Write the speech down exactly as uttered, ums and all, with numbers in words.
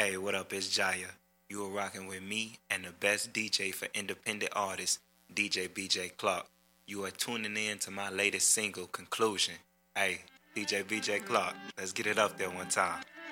Hey, what up? It's Jaya. You are rocking with me and the best D J for independent artists, D J B J Clark. You are tuning in to my latest single, Conclusion. Hey, D J B J Clark, let's get it up there one time.